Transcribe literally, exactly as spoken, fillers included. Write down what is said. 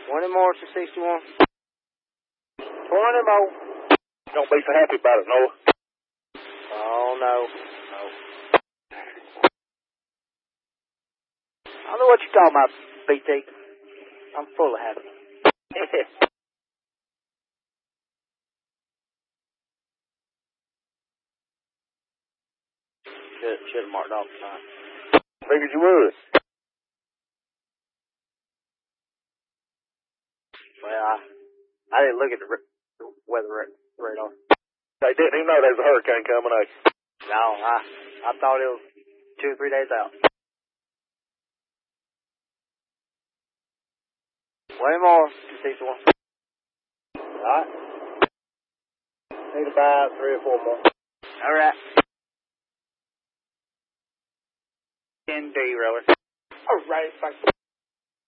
twenty more to sixty-one. twenty more. Don't be so happy about it, Noah. Oh, no. No. I don't know what you're talking about, B T. I'm full of happy. Should, should have marked off the time. Figured you would. Well, I, I didn't look at the, the weather radar. They didn't even know there was a hurricane coming, eh? No, I, I thought it was two or three days out. Way more to sixty-one. Alright. Need about three or four more. Alright. ten D, roller. Alright, thanks.